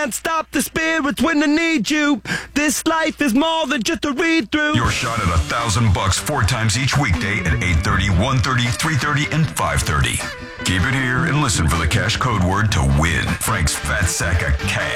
can't stop the spirits when they need you. This life is more than just a read-through. Your shot at $1,000 4 times each weekday at 8:30, 1:30, 3:30, and 5:30. Keep it here and listen for the cash code word to win Frank's Fat Sack of Cash.